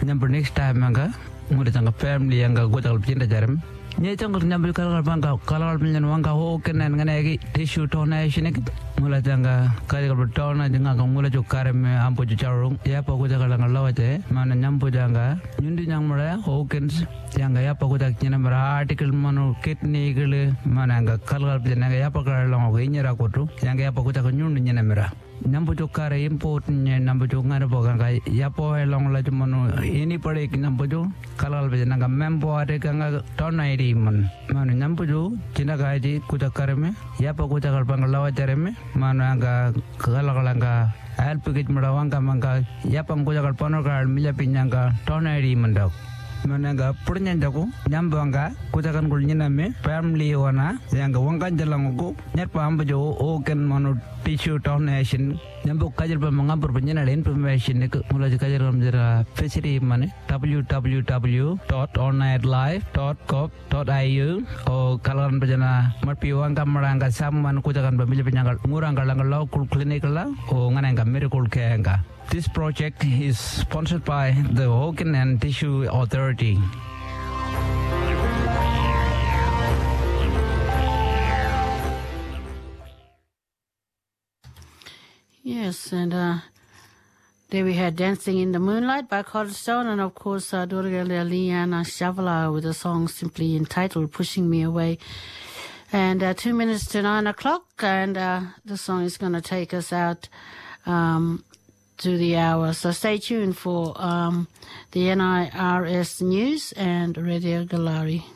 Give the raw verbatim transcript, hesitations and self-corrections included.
nyampu next time manga ngure tanga family anga gotal pinda jaram nye tanga nyampu kalal banga kalal pinjan wanga ho kenan ngane tissue donation ek mula tanga kalal tona janga mula jokare me ampo charung ya pa ko jaga langa lawate mana nyampu janga nyundi nyang mara hokens yanga ya pa ko jak nyana mara article mano kidney gele mana anga kalal pinjan ya pa kalal langa ko inyara ko tu yanga ya pa ko jak nyundi nyana mara Nampu jokare import nya nampu jokare boganga yapo long la jumano ini pade nampu jo kalal be nanga mempo ade kanga tona iri man manu nampu jo cina gaji kujakare me yapo kujakar banglawa jare me mana anga kalal help kit mudawanga manga yapang kujakar panokar milya pinyanga tona iri mandak Mananga purnya jago nyambanga kujakan kulnya me family wana yang gawangkan jalan go nyat paham jo oken manu tissue donation nyambu kajar pa mangapur penjana information ne mulai kajar kamjara facility mane w w w dot online life dot gov dot i u o kalan penjana marpiwang kamaranga samman kujakan pemilih penyangal ngurang kalang local clinic la o ngananga miracle care This project is sponsored by the Organ and Tissue Authority. Yes, and uh, there we had Dancing in the Moonlight by Cordstone, and of course uh, Durga Liana Shavala with a song simply entitled Pushing Me Away. And uh, two minutes to nine o'clock, and uh, the song is going to take us out um, to the hour. So stay tuned for um, the N I R S News and Radio Galari.